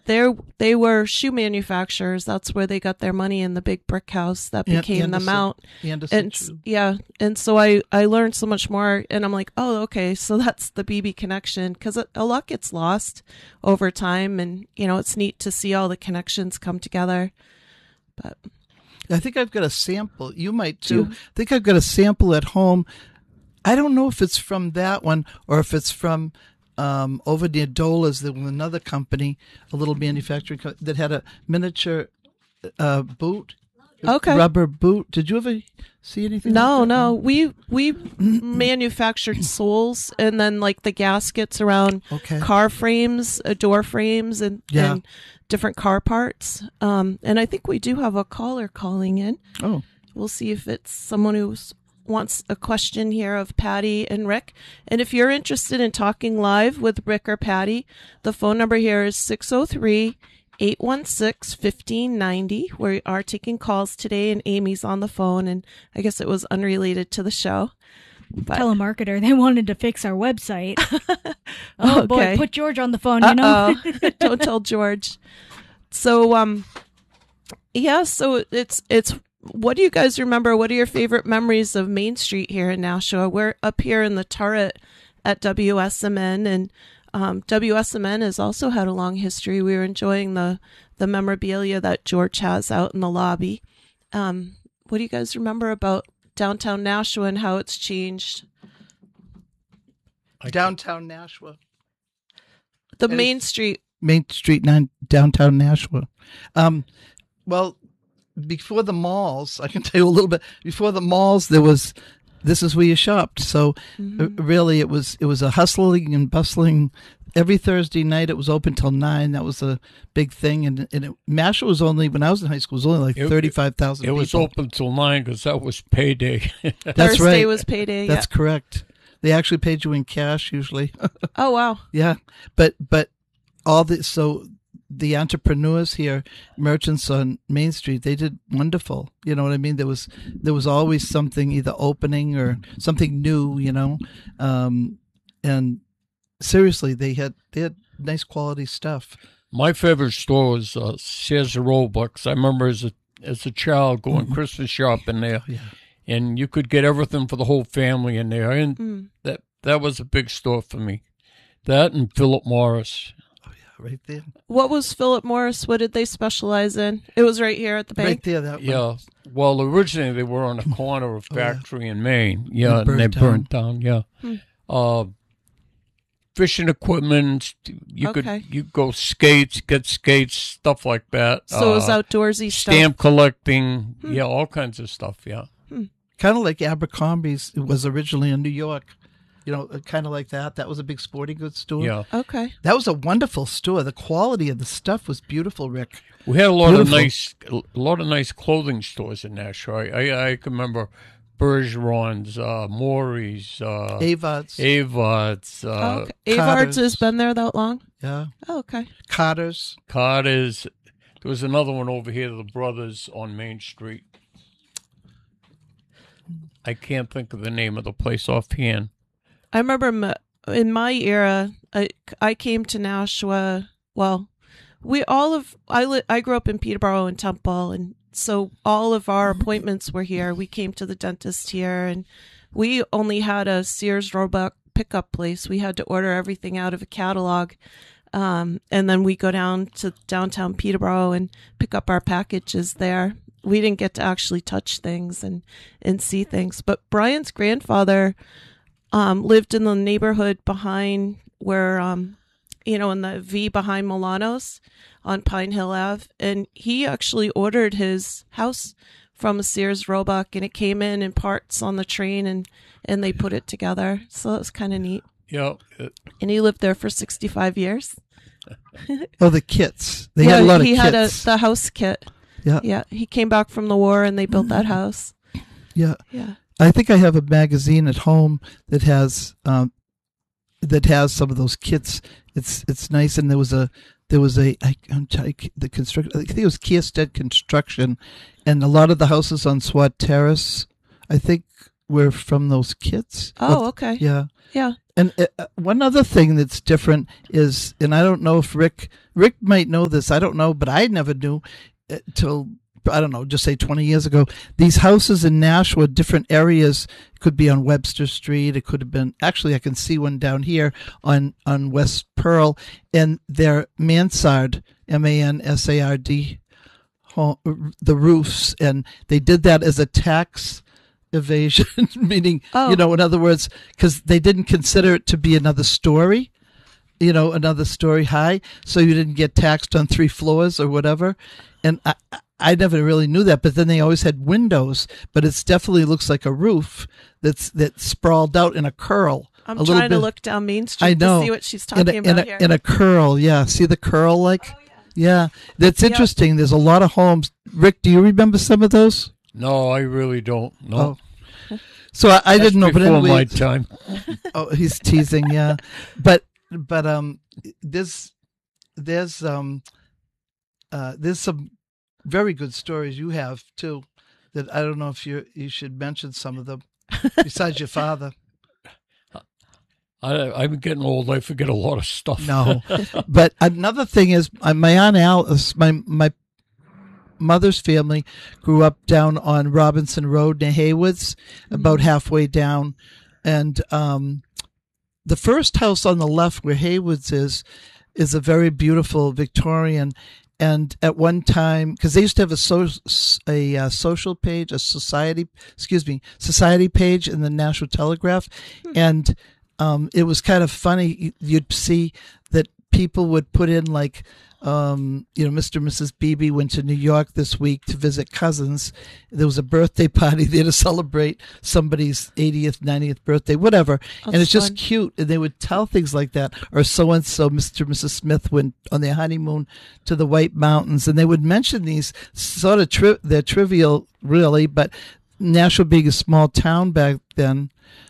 they were shoe manufacturers. That's where they got their money in the big brick house that became the Mount. And so I learned so much more, and I'm like, oh, okay, so that's the BB connection, because a lot gets lost over time, and it's neat to see all the connections come together. But I think I've got a sample. You might too. I think I've got a sample at home. I don't know if it's from that one or if it's from over near Dola's. There was another company, a little manufacturing company, that had a miniature boot, rubber boot. Did you ever see anything? No. We manufactured soles, and then like the gaskets around car frames, door frames, and different car parts. And I think we do have a caller calling in. Oh, we'll see if it's someone who's wants a question here of Patty and Rick. And if you're interested in talking live with Rick or Patty, the phone number here is 603-816-1590. We are taking calls today, and Amy's on the phone, and I guess it was unrelated to the show. But telemarketer, they wanted to fix our website. Oh, boy, put George on the phone, Don't tell George. So, so it's what do you guys remember? What are your favorite memories of Main Street here in Nashua? We're up here in the turret at WSMN, and WSMN has also had a long history. We were enjoying the memorabilia that George has out in the lobby. What do you guys remember about downtown Nashua and how it's changed? Downtown Nashua. The Main Street. Main Street, downtown Nashua. Well, before the malls, I can tell you a little bit. Before the malls, this is where you shopped. So really, it was a hustling and bustling. Every Thursday night, it was open till 9. That was a big thing. And Nashua was only, when I was in high school, it was only like 35,000 people. It was open till 9 because that was payday. That's Thursday right. was payday. That's correct. They actually paid you in cash usually. Oh, wow. Yeah. But the entrepreneurs here, merchants on Main Street, they did wonderful. You know what I mean? There was always something either opening or something new, and seriously, they had nice quality stuff. My favorite store was Sears and Roebuck. I remember as a child going Christmas shopping there, and you could get everything for the whole family in there, and that was a big store for me. That and Philip Morris. Right there. What was Philip Morris? What did they specialize in? It was right here at the bank. Right there, that one. Yeah. Well, originally they were on a corner of Factory in Maine. Yeah, and they burnt down. Yeah. Fishing equipment. You could go get skates, stuff like that. So it was outdoorsy stuff. Stamp collecting. Yeah, all kinds of stuff. Yeah. Kind of like Abercrombie's. It was originally in New York. Kind of like that. That was a big sporting goods store. Yeah. Okay. That was a wonderful store. The quality of the stuff was beautiful, Rick. We had a lot of nice clothing stores in Nashua. I can remember Bergeron's, Maury's, Avard's. Okay. Avard's has been there that long? Yeah. Oh, okay. Carter's. There was another one over here, the Brothers on Main Street. I can't think of the name of the place offhand. I remember in my era, I came to Nashua. Well, I grew up in Peterborough and Temple, and so all of our appointments were here. We came to the dentist here, and we only had a Sears Roebuck pickup place. We had to order everything out of a catalog, and then we go down to downtown Peterborough and pick up our packages there. We didn't get to actually touch things and see things. But Brian's grandfather lived in the neighborhood behind where, in the V behind Milano's on Pine Hill Ave. And he actually ordered his house from a Sears Roebuck, and it came in parts on the train, and they put it together. So it was kind of neat. Yeah. And he lived there for 65 years. Oh, the kits. They had a lot of kits. He had the house kit. Yeah. Yeah. He came back from the war, and they built that house. Yeah. Yeah. I think I have a magazine at home that has some of those kits. It's nice, and there was a the construction. I think it was Kierstead Construction, and a lot of the houses on Swat Terrace, I think, were from those kids. Oh, okay. Yeah. Yeah. And one other thing that's different is, and I don't know if Rick might know this, I don't know, but I never knew till, I don't know, just say 20 years ago, these houses in Nashua, different areas, could be on Webster Street. It could have been, actually, I can see one down here on West Pearl, and they're mansard, MANSARD, the roofs. And they did that as a tax evasion, meaning, in other words, because they didn't consider it to be another story. Another story high, so you didn't get taxed on 3 floors or whatever. And I never really knew that, but then they always had windows, but it definitely looks like a roof that's sprawled out in a curl. I'm trying to look down Main Street I know. to see what she's talking about here. In a curl, yeah. See the curl, like? Oh, yeah. That's interesting. There's a lot of homes. Rick, do you remember some of those? No, I really don't. No. Oh. So I didn't know, but before anyway, my time. Oh, he's teasing, yeah. But there's some very good stories you have too that I don't know if you should mention some of them besides your father. I'm getting old. I forget a lot of stuff. No, but another thing is my Aunt Alice, my mother's family grew up down on Robinson Road near Haywoods, about halfway down, and the first house on the left where Haywoods is a very beautiful Victorian. And at one time, because they used to have a social page, society page in the Nashua Telegraph, and it was kind of funny. You'd see that people would put in like, Mr. and Mrs. Beebe went to New York this week to visit cousins. There was a birthday party there to celebrate somebody's 80th, 90th birthday, whatever. And it's just cute. And they would tell things like that. Or so-and-so, Mr. and Mrs. Smith went on their honeymoon to the White Mountains. And they would mention these sort of, they're trivial, really, but Nashua being a small town back then,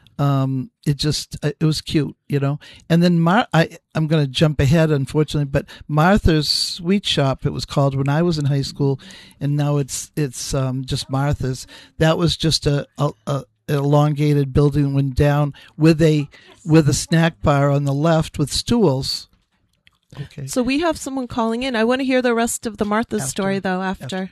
it was cute, and then I'm going to jump ahead, unfortunately, but Martha's Sweet Shop, it was called when I was in high school, and now it's just Martha's. That was just a elongated building, went down with a snack bar on the left with stools. Okay. So we have someone calling in. I want to hear the rest of the Martha's story though after.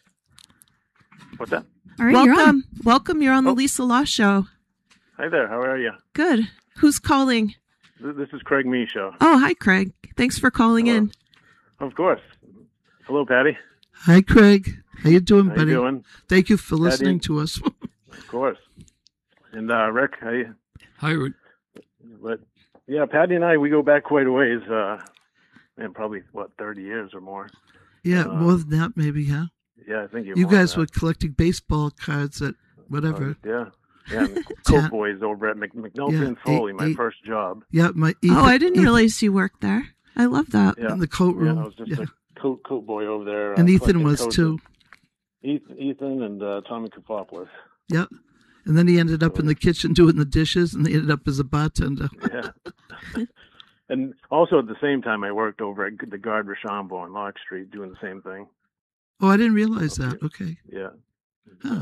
What's that? All right, Welcome. You're on the Lisa Law Show. Hi there. How are you? Good. Who's calling? This is Craig Michaud. Oh, hi, Craig. Thanks for calling in. Of course. Hello, Patty. Hi, Craig. How you doing, buddy? How you doing? Thank you for listening to us. Of course. And Rick, Hi, Rick. But yeah, Patty and I, we go back quite a ways. Probably 30 years or more. Yeah, more than that, maybe, huh? Yeah, I think you guys were collecting baseball cards at whatever. Yeah, Coke Boys over at McNulty and Foley, my first job. Yeah, I didn't realize you worked there. I love that. Yeah. In the coat room. Yeah, I was just a coat boy over there. And Ethan was too. Ethan and Tommy Kofopoulos. Yep. And then he ended up in the kitchen doing the dishes, and he ended up as a bartender. Yeah. And also at the same time, I worked over at the Guard Rochambeau on Lock Street doing the same thing. Oh, I didn't realize that. Okay. Yeah. Huh.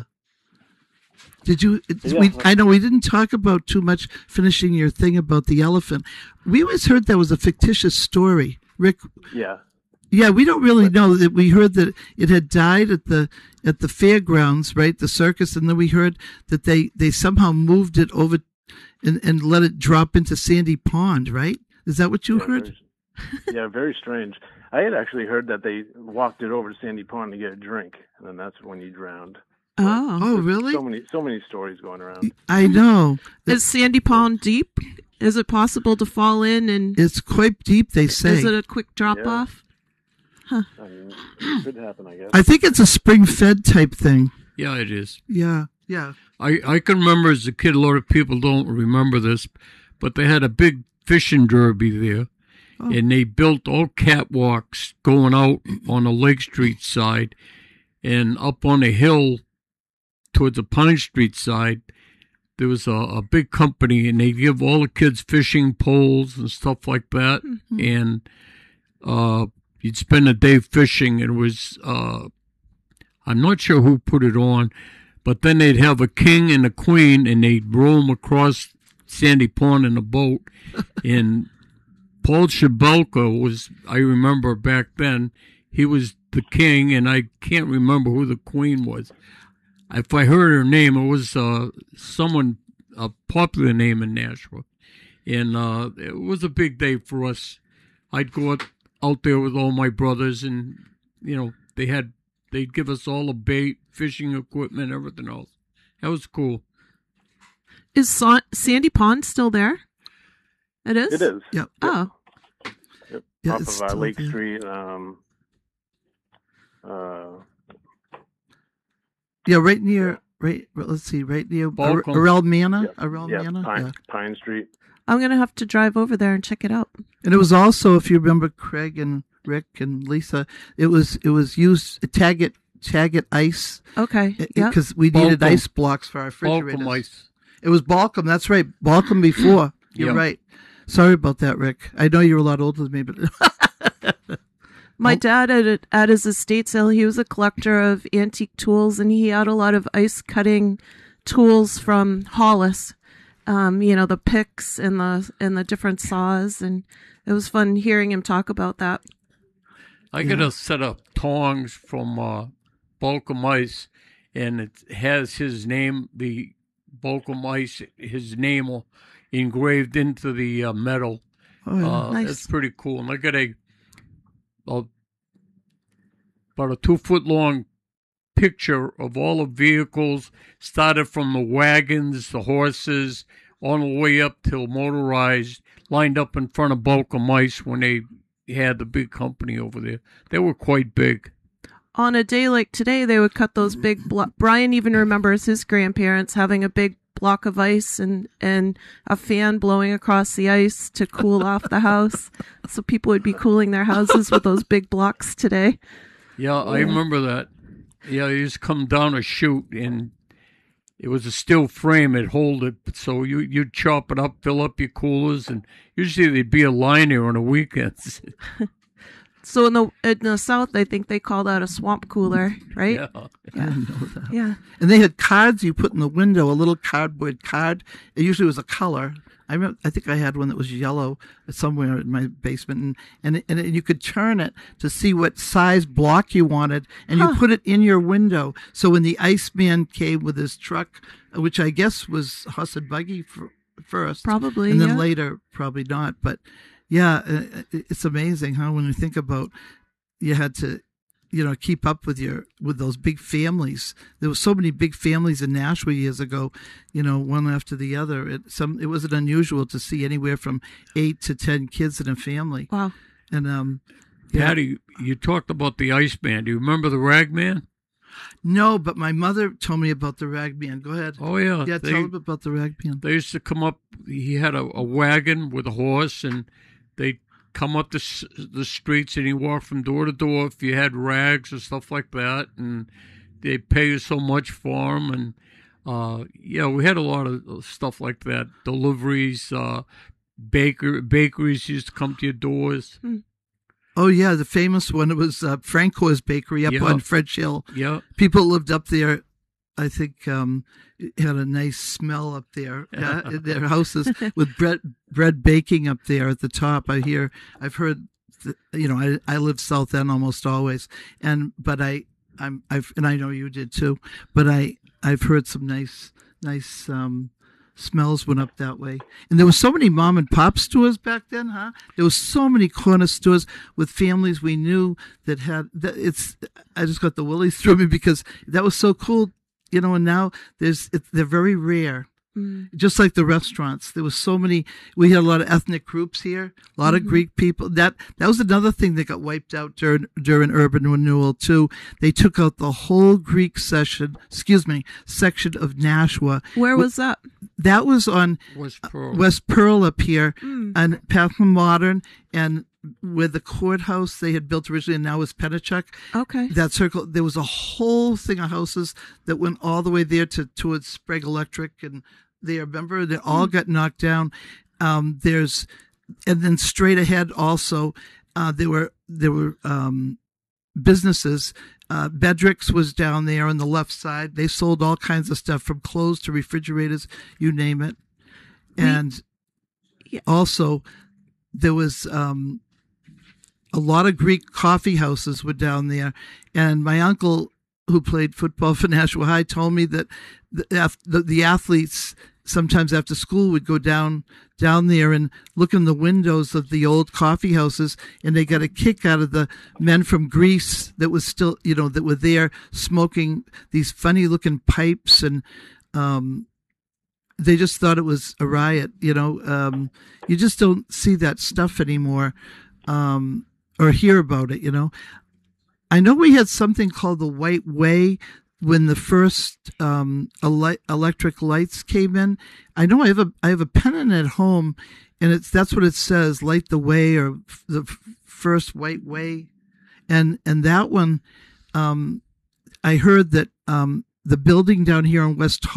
Did you? I know we didn't talk about too much finishing your thing about the elephant. We always heard that was a fictitious story, Rick. Yeah. Yeah, we don't really know that. We heard that it had died at the fairgrounds, right, the circus, and then we heard that they somehow moved it over and let it drop into Sandy Pond, right? Is that what you heard? Very strange. I had actually heard that they walked it over to Sandy Pond to get a drink, and then that's when he drowned. Oh, really? So many stories going around. I know. Is Sandy Pond deep? Is it possible to fall in? And it's quite deep, they say. Is it a quick drop off? Huh. I mean, it could happen, I guess. I think it's a spring-fed type thing. Yeah, it is. Yeah. I can remember as a kid, a lot of people don't remember this, but they had a big fishing derby there, and they built all catwalks going out on the Lake Street side, and up on a hill towards the Pine Street side, there was a big company, and they give all the kids fishing poles and stuff like that, and you'd spend a day fishing. It was, I'm not sure who put it on, but then they'd have a king and a queen, and they'd row them across Sandy Pond in a boat. And Paul Shabelka was, I remember back then, he was the king, and I can't remember who the queen was. If I heard her name, it was someone, a popular name in Nashua. And it was a big day for us. I'd go out there with all my brothers, and, you know, they'd give us all the bait, fishing equipment, everything else. That was cool. Is Sandy Pond still there? It is? It is. Yep. Oh. Yep. Yeah, Off it's of still Lake there. Street. Yeah, right near, let's see, right near Balcom. Arel Manor. Yeah, Arel yeah, Manor. Pine, Yeah. Pine Street. I'm going to have to drive over there and check it out. And it was also, if you remember Craig and Rick and Lisa, it was used Taggart ice. Okay. Yeah. Because we needed Balcom. ice blocks for our refrigerators. Balcom ice. It was Balcom, that's right. Balcom before. You're Yep. right. Sorry about that, Rick. I know you're a lot older than me, but My dad at his estate sale, he was a collector of antique tools, and he had a lot of ice cutting tools from Hollis. The picks and the different saws, and it was fun hearing him talk about that. I got a set of tongs from Balcom Ice, and it has his name, the Balcom Ice, his name engraved into the metal. oh, yeah. Nice. It's pretty cool. And I got about a 2-foot long picture of all the vehicles, started from the wagons, the horses, all the way up till motorized, lined up in front of Balcom Ice when they had the big company over there. They were quite big. On a day like today, they would cut those big Brian even remembers his grandparents having a big block of ice and a fan blowing across the ice to cool off the house. So people would be cooling their houses with those big blocks today. Yeah, I remember that. Yeah, you just come down a chute, and it was a steel frame. It'd hold it, so you'd chop it up, fill up your coolers, and usually there'd be a line there on the weekends. So in the South, I think they call that a swamp cooler, right? Yeah. I didn't know that. Yeah. And they had cards you put in the window, a little cardboard card. It usually was a color. I think I had one that was yellow somewhere in my basement, and you could turn it to see what size block you wanted, and you put it in your window. So when the Iceman came with his truck, which I guess was horse and buggy first, Probably, and then yeah. later probably not. But yeah, it's amazing how when you think about you had to, keep up with those big families. There were so many big families in Nashua years ago, one after the other. It wasn't unusual to see anywhere from 8 to 10 kids in a family. Wow. And Patty, you talked about the Iceman. Do you remember the Ragman? no, but my mother told me about the Ragman. Go ahead. Oh, yeah. Yeah, tell them about the Ragman. They used to come up. He had a wagon with a horse, and they'd come up the streets, and he walked from door to door if you had rags or stuff like that, and they'd pay you so much for them. And we had a lot of stuff like that. Deliveries, bakeries used to come to your doors. Oh yeah, the famous one. It was Franco's Bakery up Yeah. on French Hill. Yeah. People lived up there. I think it had a nice smell up there in their houses with bread baking up there at the top. I've heard, I lived South End almost always, but I know you did too. But I've heard some nice smells went up that way. And there were so many mom and pop stores back then, huh? There was so many corner stores with families we knew that had I just got the willies through me because that was so cool. And now they're very rare. Just like the restaurants, there was so many. We had a lot of ethnic groups here, a lot of Greek people. That was another thing that got wiped out during urban renewal too. They took out the whole Greek section of Nashua. Where was that? That was on West Pearl up here, on Pathman Modern, and where the courthouse they had built originally, and now is Pennachuck. Okay. That circle, there was a whole thing of houses that went all the way there towards Sprague Electric, and remember, they all got knocked down. And then straight ahead also, there were businesses. Bedricks was down there on the left side. They sold all kinds of stuff from clothes to refrigerators, you name it. And also there was a lot of Greek coffee houses were down there. And my uncle, who played football for Nashua High, told me that the athletes sometimes after school would go down there and look in the windows of the old coffee houses, and they got a kick out of the men from Greece that was still, that were there smoking these funny looking pipes, and they just thought it was a riot. You just don't see that stuff anymore, or hear about it. I know we had something called the White Way when the first electric lights came in. I know I have a pennant at home, and that's what it says: "Light the Way," or the first White Way. And that one, I heard that the building down here on West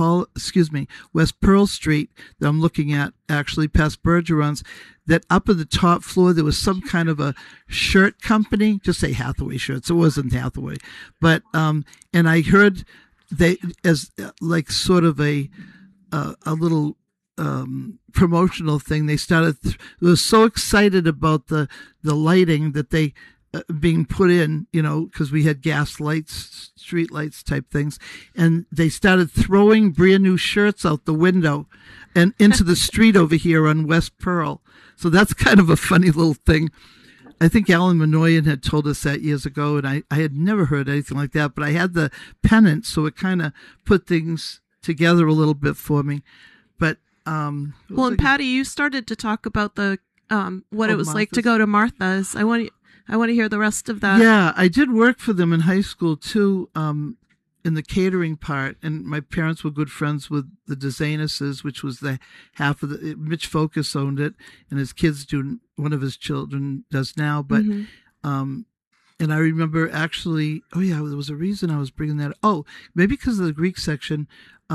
Pearl Street that I'm looking at, actually past Bergeron's, that up at the top floor there was some kind of a shirt company, just say Hathaway shirts. It wasn't Hathaway, but and I heard they, as like sort of a little promotional thing, they started. They were so excited about the lighting that they being put in, because we had gas lights, street lights type things, and they started throwing brand new shirts out the window and into the street over here on West Pearl. So that's kind of a funny little thing. I think Alan Minoyan had told us that years ago, and I had never heard anything like that, but I had the pennant, so it kind of put things together a little bit for me. But and Patty, you started to talk about the what it was Martha's. Like to go to Martha's. I want to hear the rest of that. Yeah, I did work for them in high school too, in the catering part, and my parents were good friends with the Desanuses, which was the half of the. Mitch Focus owned it, and his kids do. One of his children does now, but and I remember actually. Oh yeah, there was a reason I was bringing that. Oh, maybe because of the Greek section.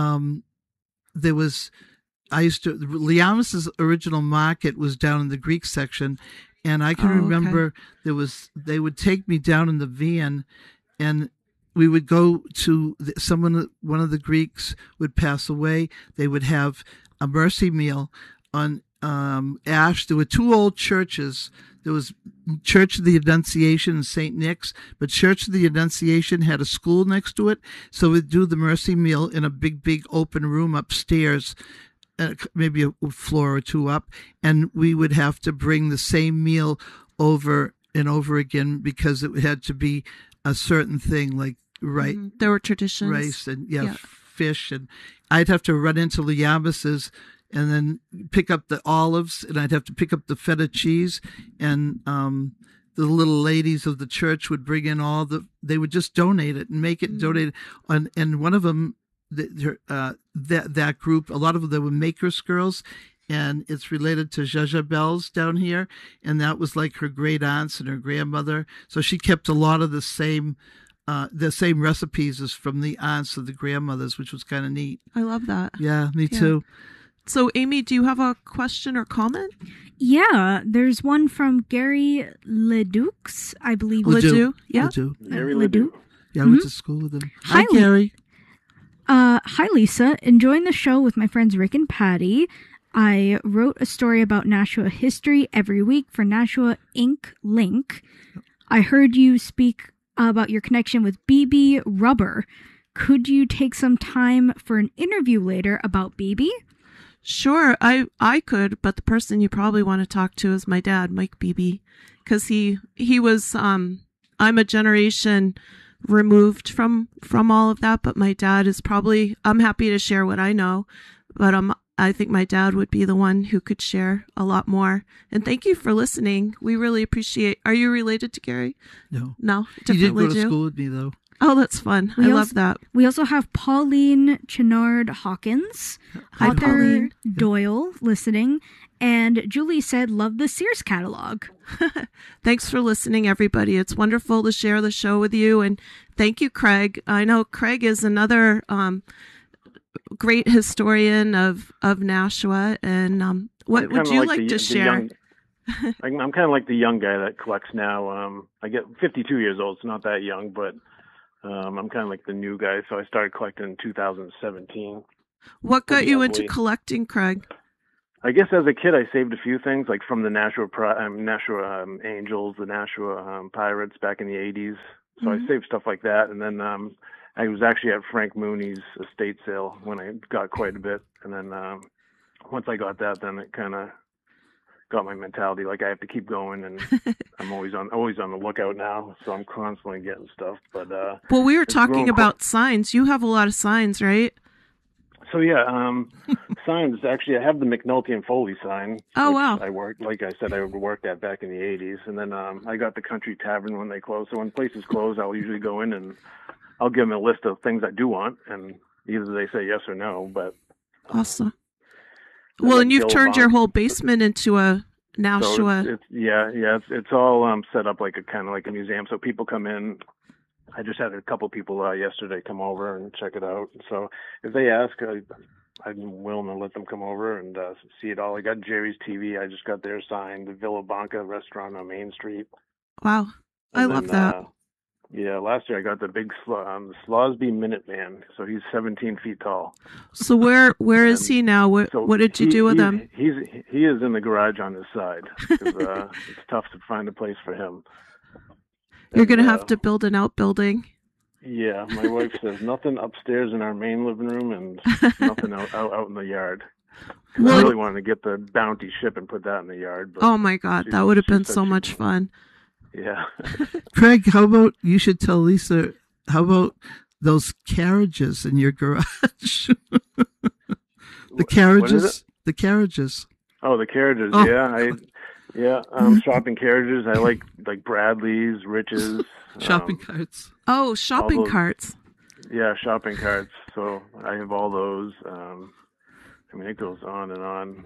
There was. I used to. Liamus's original market was down in the Greek section. And I can remember they would take me down in the van, and we would go to one of the Greeks would pass away. They would have a mercy meal on Ash. There were two old churches. There was Church of the Annunciation in St. Nick's, but Church of the Annunciation had a school next to it. So we'd do the mercy meal in a big open room upstairs, maybe a floor or two up, and we would have to bring the same meal over and over again because it had to be a certain thing, like there were traditions, rice and fish, and I'd have to run into Liamus's and then pick up the olives, and I'd have to pick up the feta cheese, and the little ladies of the church would bring in they would just donate it and make it donate it. And one of them, that group, a lot of them were Makers Girls, and it's related to Jaja Bells down here, and that was like her great aunts and her grandmother. So she kept a lot of the same recipes as from the aunts of the grandmothers, which was kind of neat. I love that. Yeah, me too. So, Amy, do you have a question or comment? Yeah, there's one from Gary Ledoux, I believe. Ledoux, yeah. Gary Ledoux. Yeah, I went to school with him. Hi, Gary. Hi, Lisa. Enjoying the show with my friends Rick and Patty. I wrote a story about Nashua history every week for Nashua Ink Link. I heard you speak about your connection with BB Rubber. Could you take some time for an interview later about BB? Sure, I could, but the person you probably want to talk to is my dad, Mike Beebe, because he was I'm a generation removed from all of that, but my dad is probably, I'm happy to share what I know, but I think my dad would be the one who could share a lot more. And thank you for listening. We really appreciate. Are you related to Gary? No, he did go to school with me though. Oh, that's fun. I love that. We also have Pauline Chenard Hawkins, Arthur Doyle listening, and Julie said, love the Sears catalog. Thanks for listening, everybody. It's wonderful to share the show with you. And thank you, Craig. I know Craig is another great historian of Nashua. And what would you like to share? I'm kind of like the young guy that collects now. I get 52 years old, so not that young, but I'm kind of like the new guy. So I started collecting in 2017. What got you into collecting, Craig? I guess as a kid, I saved a few things, like from the Nashua Angels, the Nashua Pirates back in the 80s. So I saved stuff like that. And then I was actually at Frank Mooney's estate sale when I got quite a bit. And then once I got that, then it kind of got my mentality like I have to keep going, and I'm always on the lookout now, so I'm constantly getting stuff. But well, we were talking about signs. You have a lot of signs, right? So yeah, signs. Actually, I have the McNulty and Foley sign. Oh wow! I worked at back in the 80s, and then I got the Country Tavern when they closed. So when places close, I'll usually go in and I'll give them a list of things I do want, and either they say yes or no. But awesome. Well, and you've turned your whole basement into a Nashua. So it's all set up like a museum. So people come in. I just had a couple people yesterday come over and check it out. So if they ask, I'm willing to let them come over and see it all. I got Jerry's TV. I just got their sign. The Villa Banca restaurant on Main Street. Wow, I love that. Yeah, last year I got the big Slosby Minuteman. So he's 17 feet tall. So where is he now? What did you do with him? He is in the garage on his side. It's tough to find a place for him. You're going to have to build an outbuilding. Yeah, my wife says nothing upstairs in our main living room and nothing out in the yard. I really wanted to get the Bounty ship and put that in the yard. But oh my God, that would have been so much fun. Yeah. Craig, how about you should tell Lisa, how about those carriages in your garage? The carriages. The carriages. Oh, the carriages. Oh. Yeah. Shopping carriages. I like Bradley's, Rich's. Shopping carts. Oh, shopping carts. Yeah, shopping carts. So I have all those. I mean, it goes on and on.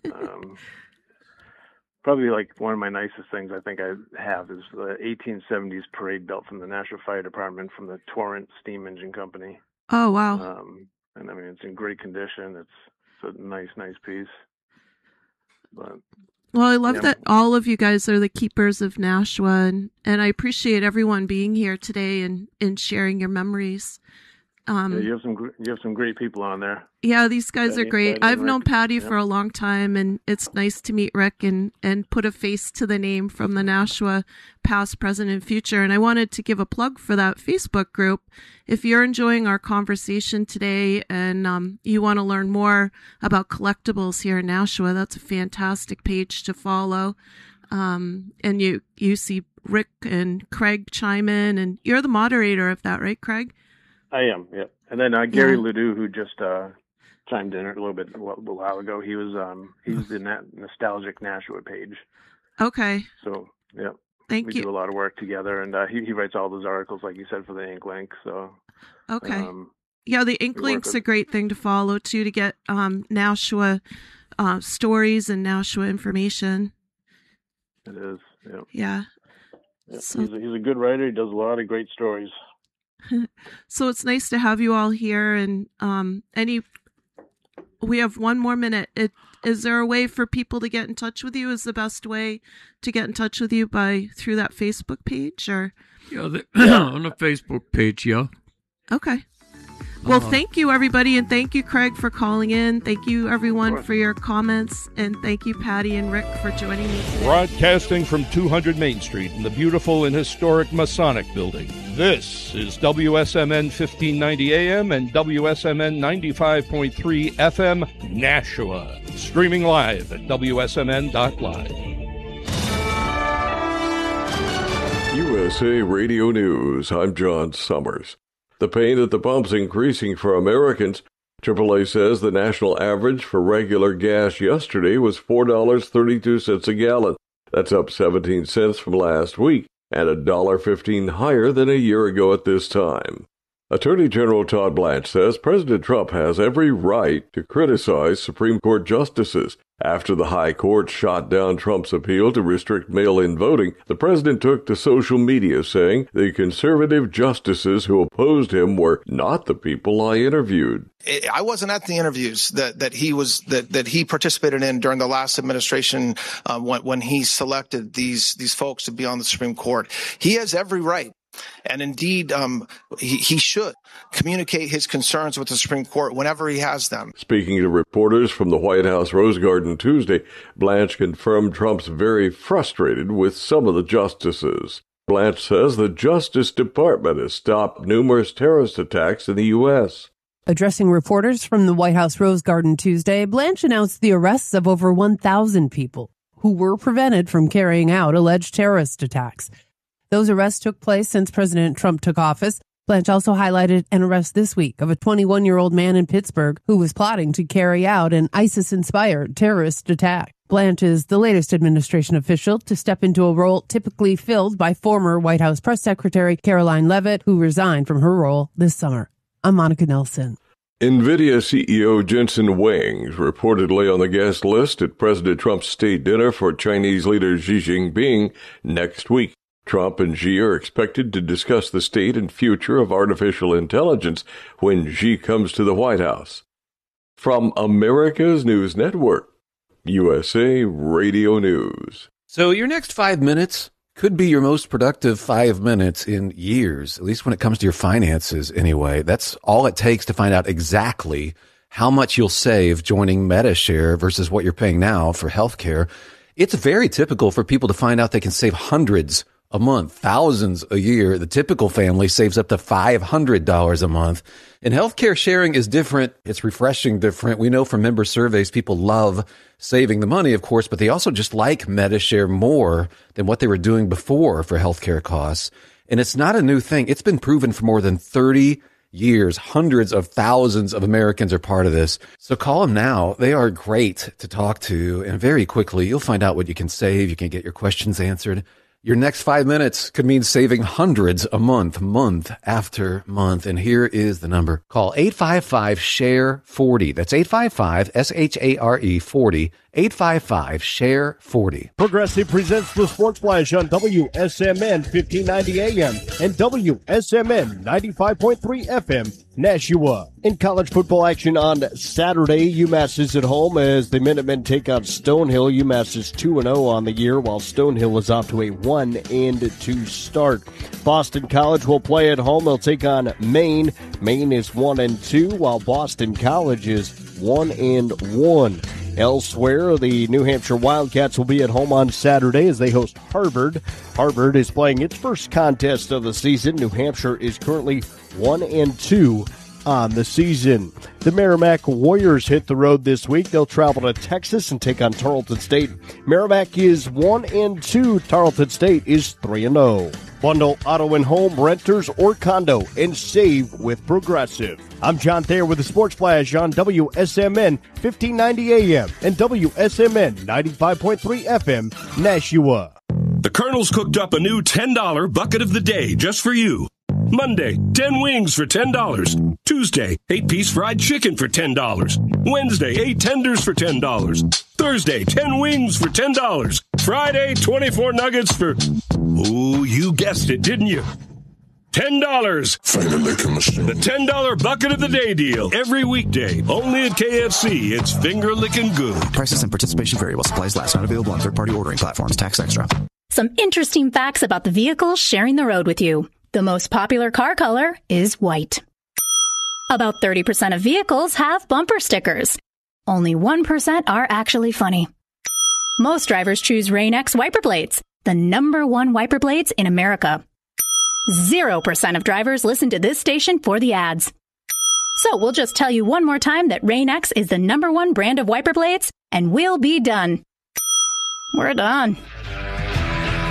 Probably like one of my nicest things I think I have is the 1870s parade belt from the Nashua Fire Department from the Torrent Steam Engine Company. Oh, wow. And I mean, it's in great condition. It's a nice piece. But well, I love that all of you guys are the keepers of Nashua, and I appreciate everyone being here today and sharing your memories. You have some great people on there. Yeah, these guys are great. I've known Patty for a long time, and it's nice to meet Rick and put a face to the name from the Nashua past, present, and future. And I wanted to give a plug for that Facebook group. If you're enjoying our conversation today and you want to learn more about collectibles here in Nashua, that's a fantastic page to follow. And you see Rick and Craig chime in, and you're the moderator of that, right, Craig? I am, yeah. And then Gary Ledoux, who just chimed in a little while ago, he's the Nostalgic Nashua page. Okay. So, yeah. Thank you. We do a lot of work together, and he writes all those articles, like you said, for the Ink Link. So. Okay. Yeah, the Ink Link's a great thing to follow, too, to get Nashua stories and Nashua information. It is, yeah. Yeah. So, he's a good writer. He does a lot of great stories. So it's nice to have you all here, and we have one more minute. Is there a way for people to get in touch with you? Is the best way to get in touch with you through that Facebook page, or? Yeah, on the Facebook page, yeah. Okay. Well, thank you, everybody, and thank you, Craig, for calling in. Thank you, everyone, for your comments, and thank you, Patty and Rick, for joining me today. Broadcasting from 200 Main Street in the beautiful and historic Masonic Building, this is WSMN 1590 AM and WSMN 95.3 FM, Nashua. Streaming live at WSMN.live. USA Radio News, I'm John Summers. The pain at the pump's increasing for Americans. AAA says the national average for regular gas yesterday was $4.32 a gallon. That's up 17 cents from last week and $1.15 higher than a year ago at this time. Attorney General Todd Blanche says President Trump has every right to criticize Supreme Court justices. After the High Court shot down Trump's appeal to restrict mail-in voting, the president took to social media saying the conservative justices who opposed him were not the people I interviewed. I wasn't at the interviews that he participated in during the last administration when he selected these folks to be on the Supreme Court. He has every right. And indeed, he should communicate his concerns with the Supreme Court whenever he has them. Speaking to reporters from the White House Rose Garden Tuesday, Blanche confirmed Trump's very frustrated with some of the justices. Blanche says the Justice Department has stopped numerous terrorist attacks in the U.S. Addressing reporters from the White House Rose Garden Tuesday, Blanche announced the arrests of over 1,000 people who were prevented from carrying out alleged terrorist attacks. Those arrests took place since President Trump took office. Blanche also highlighted an arrest this week of a 21-year-old man in Pittsburgh who was plotting to carry out an ISIS-inspired terrorist attack. Blanche is the latest administration official to step into a role typically filled by former White House Press Secretary Caroline Leavitt, who resigned from her role this summer. I'm Monica Nelson. NVIDIA CEO Jensen Huang reportedly on the guest list at President Trump's state dinner for Chinese leader Xi Jinping next week. Trump and Xi are expected to discuss the state and future of artificial intelligence when Xi comes to the White House. From America's News Network, USA Radio News. So your next 5 minutes could be your most productive 5 minutes in years, at least when it comes to your finances anyway. That's all it takes to find out exactly how much you'll save joining MediShare versus what you're paying now for healthcare. It's very typical for people to find out they can save hundreds a month, thousands a year. The typical family saves up to $500 a month. And healthcare sharing is different. It's refreshing different. We know from member surveys, people love saving the money, of course, but they also just like MediShare more than what they were doing before for healthcare costs. And it's not a new thing. It's been proven for more than 30 years. Hundreds of thousands of Americans are part of this. So call them now. They are great to talk to. And very quickly, you'll find out what you can save. You can get your questions answered. Your next 5 minutes could mean saving hundreds a month, month after month. And here is the number. Call 855-SHARE-40. That's 855-SHARE-40. 855-SHARE-40. Progressive presents the Sports Flash on WSMN 1590 AM and WSMN 95.3 FM, Nashua. In college football action on Saturday, UMass is at home as the Minutemen take on Stonehill. UMass is 2-0 on the year, while Stonehill is off to a 1-2 start. Boston College will play at home. They'll take on Maine. Maine is 1-2, while Boston College is 1-1. Elsewhere, the New Hampshire Wildcats will be at home on Saturday as they host Harvard. Harvard is playing its first contest of the season. New Hampshire is currently 1-2 on the season. The Merrimack Warriors hit the road this week. They'll travel to Texas and take on Tarleton State. Merrimack is 1-2. Tarleton State is 3-0. Bundle auto and home, renters, or condo, and save with Progressive. I'm John Thayer with the Sports Flash on WSMN 1590 AM and WSMN 95.3 FM, Nashua. The Colonel's cooked up a new $10 bucket of the day just for you. Monday, 10 wings for $10. Tuesday, 8-piece fried chicken for $10. Wednesday, 8 tenders for $10. Thursday, 10 wings for $10. Friday, 24 nuggets for... Ooh, you guessed it, didn't you? $10. Finger licking machine. The $10 bucket of the day deal. Every weekday. Only at KFC. It's finger licking good. Prices and participation vary while supplies last. Not available on third-party ordering platforms. Tax extra. Some interesting facts about the vehicles sharing the road with you. The most popular car color is white. About 30% of vehicles have bumper stickers. Only 1% are actually funny. Most drivers choose Rain-X wiper blades, the #1 wiper blades in America. 0% of drivers listen to this station for the ads. So we'll just tell you one more time that Rain-X is the #1 brand of wiper blades, and we'll be done. We're done.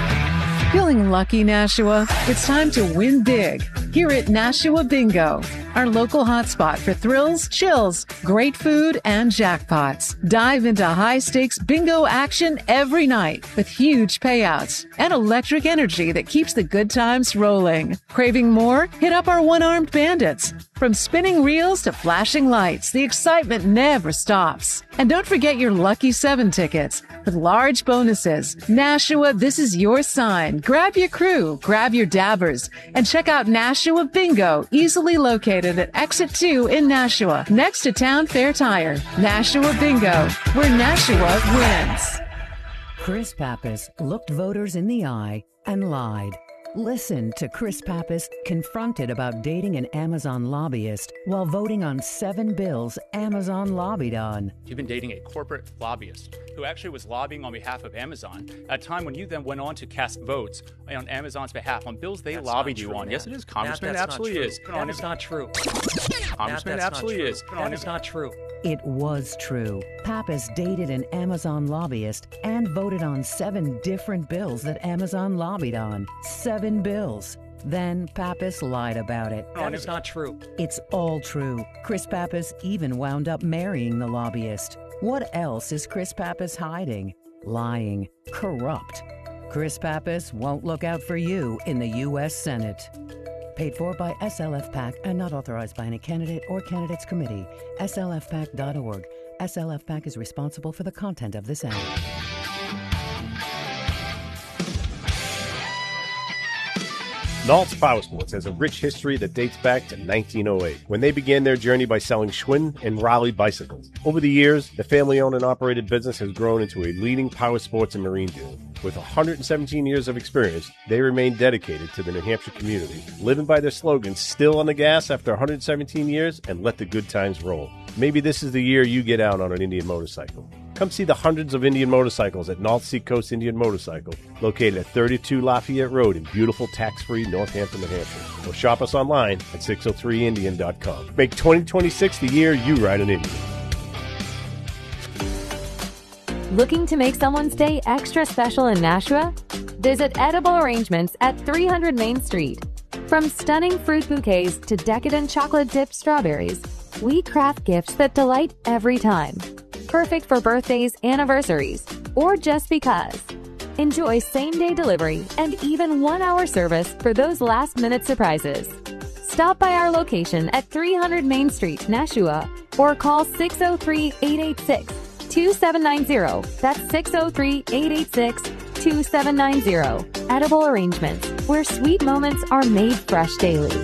Feeling lucky, Nashua? It's time to win big here at Nashua Bingo. our local hotspot for thrills, chills, great food, and jackpots. Dive into high-stakes bingo action every night with huge payouts and electric energy that keeps the good times rolling. Craving more? Hit up our one-armed bandits. From spinning reels to flashing lights, the excitement never stops. And don't forget your Lucky 7 tickets with large bonuses. Nashua, this is your sign. Grab your crew, grab your dabbers, and check out Nashua Bingo, easily located at Exit 2 in Nashua, next to Town Fair Tire. Nashua Bingo, where Nashua wins. Chris Pappas looked voters in the eye and lied. Listen to Chris Pappas confronted about dating an Amazon lobbyist while voting on 7 bills Amazon lobbied on. You've been dating a corporate lobbyist who actually was lobbying on behalf of Amazon at a time when you then went on to cast votes on Amazon's behalf on bills they lobbied you on. Yes, it is, Congressman. It absolutely is. That is not true. Congressman, it absolutely is. That is not true. It was true. Pappas dated an Amazon lobbyist and voted on 7 different bills that Amazon lobbied on. 7 bills. Then Pappas lied about it. That is not true. It's all true. Chris Pappas even wound up marrying the lobbyist. What else is Chris Pappas hiding? Lying. Corrupt. Chris Pappas won't look out for you in the U.S. Senate. Paid for by SLF PAC and not authorized by any candidate or candidates committee. SLFPAC.org. SLF PAC is responsible for the content of this ad. Nault's Power Sports has a rich history that dates back to 1908, when they began their journey by selling Schwinn and Raleigh bicycles. Over the years, the family-owned and operated business has grown into a leading power sports and marine dealer. With 117 years of experience, they remain dedicated to the New Hampshire community, living by their slogan, still on the gas after 117 years and let the good times roll. Maybe this is the year you get out on an Indian motorcycle. Come see the hundreds of Indian motorcycles at North Seacoast Indian Motorcycle, located at 32 Lafayette Road in beautiful tax-free Northampton, New Hampshire. Or shop us online at 603indian.com. Make 2026 the year you ride an Indian. Looking to make someone's day extra special in Nashua? Visit Edible Arrangements at 300 Main Street. From stunning fruit bouquets to decadent chocolate-dipped strawberries, we craft gifts that delight every time. Perfect for birthdays, anniversaries, or just because. Enjoy same-day delivery and even 1-hour service for those last-minute surprises. Stop by our location at 300 Main Street, Nashua, or call 603-886-2790. That's 603-886-2790. Edible Arrangements, where sweet moments are made fresh daily.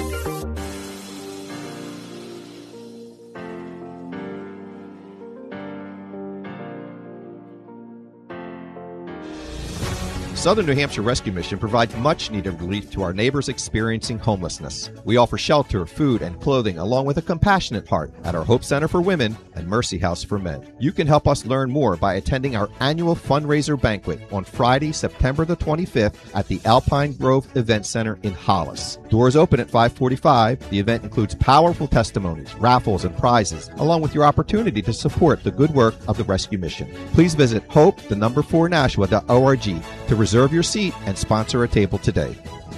Southern New Hampshire Rescue Mission provides much-needed relief to our neighbors experiencing homelessness. We offer shelter, food, and clothing, along with a compassionate heart at our Hope Center for Women and Mercy House for Men. You can help us learn more by attending our annual fundraiser banquet on Friday, September the 25th at the Alpine Grove Event Center in Hollis. Doors open at 5:45. The event includes powerful testimonies, raffles, and prizes, along with your opportunity to support the good work of the Rescue Mission. Please visit hope4nashua.org to reserve your seat and sponsor a table today.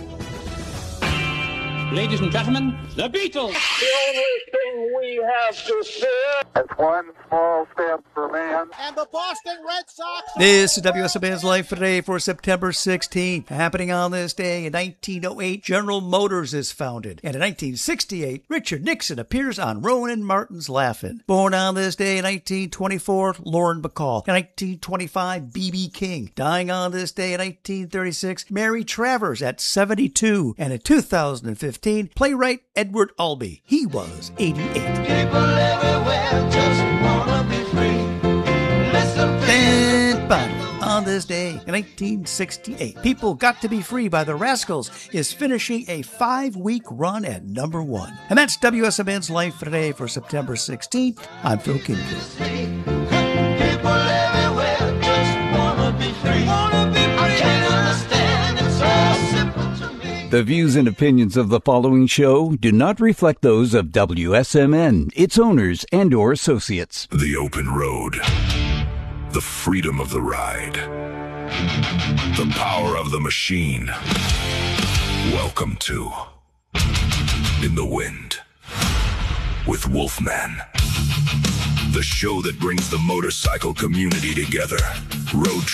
Ladies and gentlemen, the Beatles! The only thing we have to fear is one small step for man. And the Boston Red Sox. This is WSMN's Life Today for September 16th. Happening on this day in 1908, General Motors is founded. And in 1968, Richard Nixon appears on Rowan Martin's Laugh-In. Born on this day in 1924, Lauren Bacall. In 1925, B.B. King. Dying on this day in 1936, Mary Travers at 72. And in 2015, playwright Edward Albee. He was 88. People everywhere just wanna be free. But on this day in 1968, People Got to Be Free by the Rascals is finishing a 5-week run at number 1. And that's WSMN's Life Today for September 16th. I'm Phil Kingley. People everywhere just wanna be free. I can't understand, it's so simple to me. The views and opinions of the following show do not reflect those of WSMN, its owners, and/or associates. The open road. The freedom of the ride. The power of the machine. Welcome to In the Wind. with Wolfman. The show that brings the motorcycle community together. Road